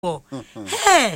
Hey.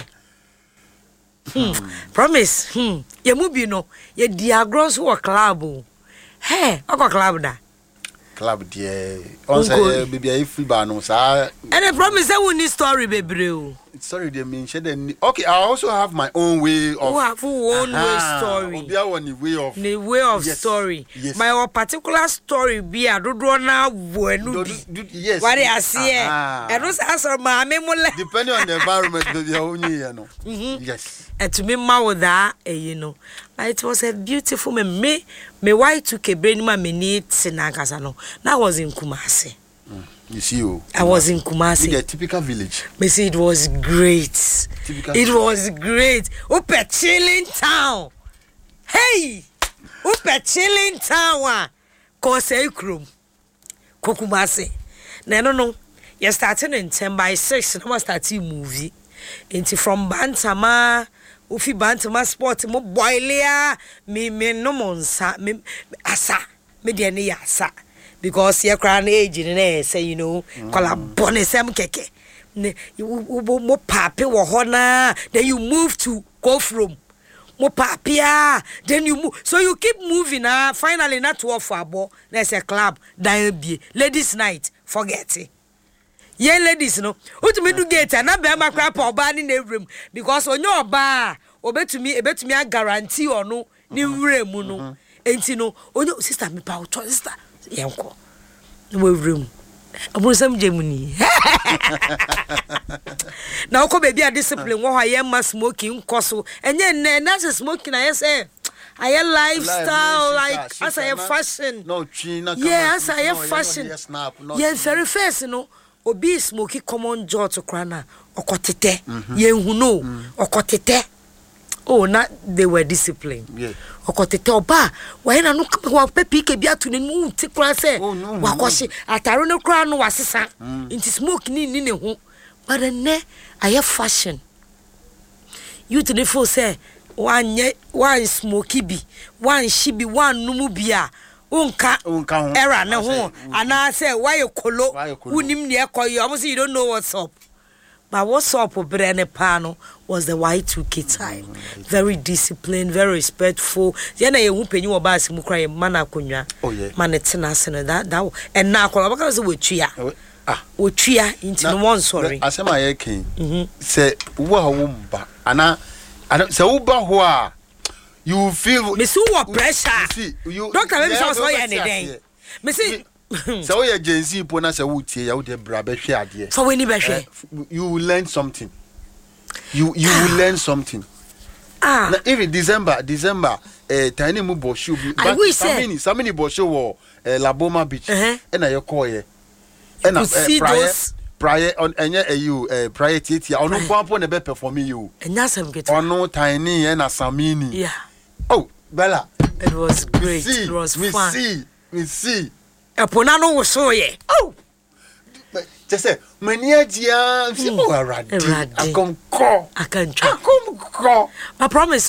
Promise. Ye mubi no. Ye diagros wo club. Hey, oko club da. Club dear. On say baby I free ba no sa. And I promise that we need story baby. Sorry they mean okay, I also have my own way of own way story. The way of yes, story. Yes. My particular story be a dodo na buenu. Yes. What I see. And those answer my memory. Depending on the environment baby only you know. Yes. And to me ma with that you know. But it was a beautiful me why took a brain ma me need sinakasa no. That was in Kumasi. You see, I was in Kumasi. A typical village. Me see, it was great. It was great. Up a chilling town. Hey, up a chilling town. Kosei Krum, Kumasi. No. You starting in 10 by 6. No, starting movie. Into from Bantama, Ufi Bantama sport. Mo boilia. Me no monsa. Me asa. Me diani asa. Because your crown age in say you know call bonesem keke you mo papi wo hona then you move to go from mo papia then you move so you keep moving finally not to offer abo there's a club dan bie ladies night forget it yeah ladies no ultimate do gate na be ma crap oba ni na room because onyo oba obetumi a guarantee ono ni wremu no enti no onyo sister me pa sister yanko we room abusam gemuni na ko baby a discipline wo ha ma smoking koso enye na smoking na say I lifestyle like as I fashion no china yeah as I fashion yeah very first no obi smoky common jaw to krana okotete yenhu no okotete. Oh, not they were disciplined. Yeah. Okotete oba, wa na no wa pepi ke bia to ne mu ti kra se. Wa koshi ataro ne kra no wasesa. Inti smoke ni ne ho. But ne aye fashion. You to the full say one smoky bi, one shibi, one numu bia. Unka era ne ho. Ana say why you kolo unim ne ekoyo. Almost you don't know what's up. But what's up with Brene Pano was the Y2K time. Very disciplined, very respectful. Yana ye who penny about Simukra mana kunya. Oh yeah. Manetina that and now because we chia. We chia into one sorry. I say my king. Say wumba. I don't say uba hoa. You feel Miss what pressure. Doctor let me say any day. Missy so you Gen Z pona say wutie ya wo de bra be hwe ade so we ni be hwe you will learn something you will learn something now even December tiny mu bosho but so many bosho wo Laboma Beach and na ye call ye and prior on enye you prior titia ono kwampo na be perform you enyasem get ono tiny and Samini yeah oh Bella it was great it was fun we see Epona no so ye. Oh. Just say mania dia si mo arade. Akonko. Akonko. I promise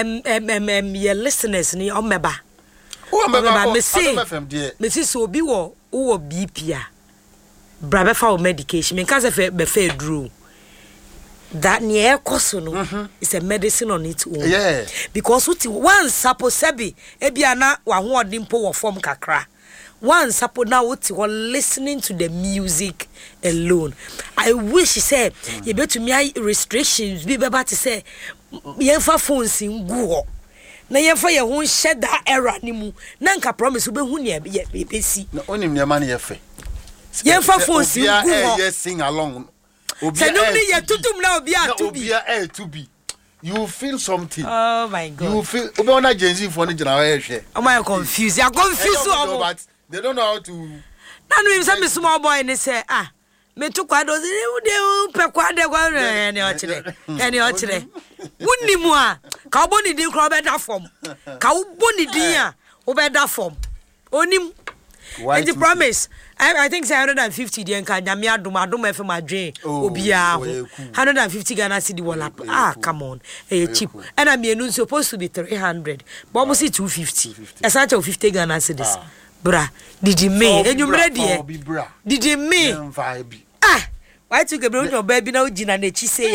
your listeners ni omeba. Omeba me see so obi wo BP a. Bra be fa o medication. Me kan say be fa dru. That near koso no is a medicine on its own. Yeah. Because one sapo sebi ebia na wa ho odimpo wo form kakra. One support now listening to the music alone. I wish he said you better me restrictions be better to say yenfa phones in go. Na yenfa ye ho shed that era ni mu. Na nka promise we hu ne be si. Na onim ne ma ne ye fe. Yenfa phones in go. Yes sing along. Obi ye tutum na obi a to be. Obi to be. You feel something. Oh my God. You feel obi ona Gen Z for ne jina wa hwe. Am I confused? You are confused. They don't know how to. Nanu some small boy and say me to kwado de pe kwade kwa any ochire wonni mu a ka oboni din kro be da form ka oboni din a wo be da form onim and the promise I think 150 the nka nyame adom efe madwen obia ho 150 Ghana cedi wala come on cheap and I mean supposed to be 300 but almost 250 essential 50 Ghana cedis bra did you me enyumre die did you me Why to get your baby now, Gina, and she say.